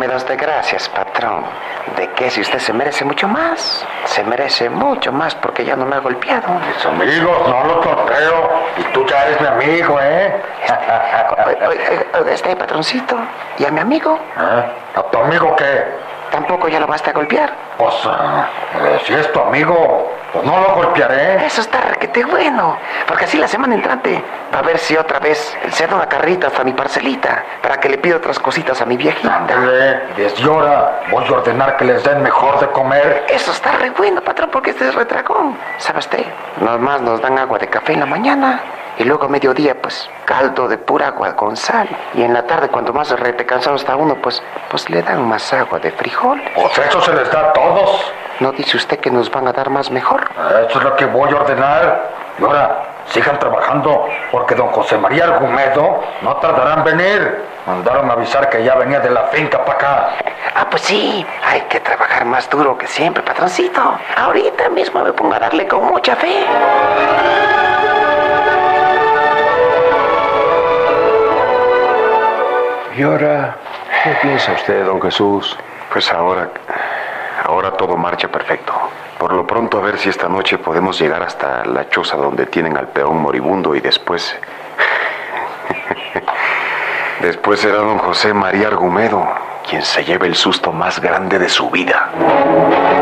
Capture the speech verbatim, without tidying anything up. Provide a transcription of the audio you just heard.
da usted gracias, patrón. ¿De qué? Si usted se merece mucho más. Se merece mucho más porque ya no me ha golpeado. Mis amigos, no lo torpeo. Y tú ya eres mi amigo, ¿eh? Oiga, oiga, este patroncito. ¿Y a mi amigo? ¿Eh? ¿A tu amigo qué? Tampoco ya lo basta a golpear. Pues, eh, si es tu amigo, pues no lo golpearé. Eso está requete bueno. Porque así la semana entrante va a ver si otra vez se da una carrita hasta mi parcelita para que le pida otras cositas a mi viejita. Ándale, desde ahora voy a ordenar que les den mejor de comer. Eso está re bueno, patrón, porque este es retragón. ¿Sabe usted? Nomás nos dan agua de café en la mañana. Y luego a mediodía, pues, caldo de pura agua con sal. Y en la tarde, cuando más rete cansado está uno, pues, pues le dan más agua de frijol. Pues eso se les da a todos. ¿No dice usted que nos van a dar más mejor? Eso es lo que voy a ordenar. Y ahora, sigan trabajando, porque don José María Argumedo no tardará en venir. Mandaron a avisar que ya venía de la finca para acá. Ah, pues sí, hay que trabajar más duro que siempre, patroncito. Ahorita mismo me pongo a darle con mucha fe. ¿Y ahora qué piensa usted, don Jesús? Pues ahora, ahora todo marcha perfecto. Por lo pronto a ver si esta noche podemos llegar hasta la choza donde tienen al peón moribundo y después... después será don José María Argumedo quien se lleve el susto más grande de su vida.